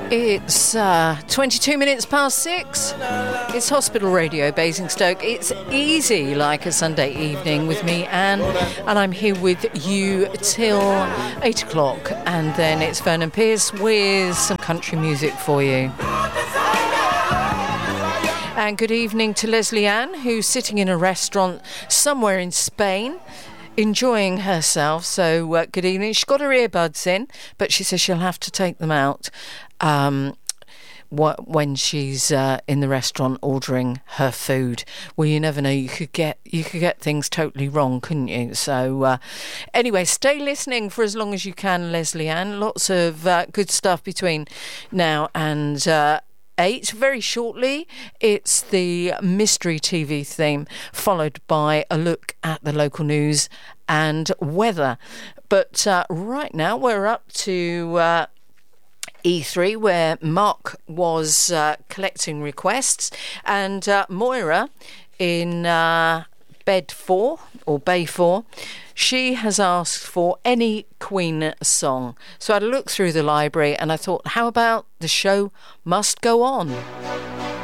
It's 22 minutes past 6. It's Hospital Radio, Basingstoke. It's easy like a Sunday evening with me, Anne, and I'm here with you till 8 o'clock. And then it's Vernon Pierce with some country music for you. And good evening to Leslie Ann, who's sitting in a restaurant somewhere in Spain, enjoying herself. So good evening. She's got her earbuds in, but she says she'll have to take them out when she's in the restaurant ordering her food. Well, you never know, you could get things totally wrong, couldn't you? So anyway, stay listening for as long as you can, Leslie Ann. Lots of good stuff between now and 8. Very shortly, it's the Mystery TV theme, followed by a look at the local news and weather. But right now, we're up to E3, where Mark was collecting requests, and Moira in bed 4 or bay 4, she has asked for any Queen song. So I had a look through the library and I thought, how about The Show Must Go On?